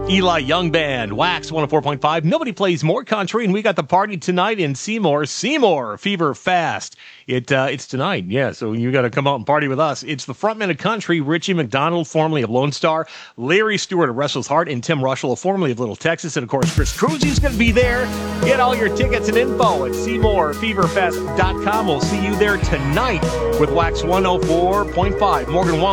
Eli Young Band, Wax 104.5. Nobody plays more country, and we got the party tonight in Seymour. Seymour Fever Fast. It's tonight, yeah, so you got to come out and party with us. It's the frontman of country, Richie McDonald, formerly of Lone Star, Larry Stewart of Restless Heart, and Tim Russell, formerly of Little Texas, and of course Chris Cruzy's going to be there. Get all your tickets and info at SeymourFeverFest.com. We'll see you there tonight with Wax 104.5. Morgan Wallen.